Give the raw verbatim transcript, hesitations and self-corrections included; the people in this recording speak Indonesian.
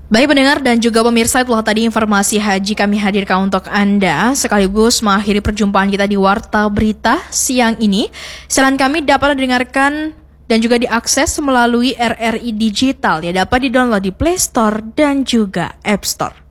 Baik pendengar dan juga pemirsa, itulah tadi informasi haji kami hadirkan untuk Anda, sekaligus mengakhiri perjumpaan kita di Warta Berita siang ini. Siaran kami dapat didengarkan dan juga diakses melalui R R I Digital, ya dapat di-download di Play Store dan juga App Store.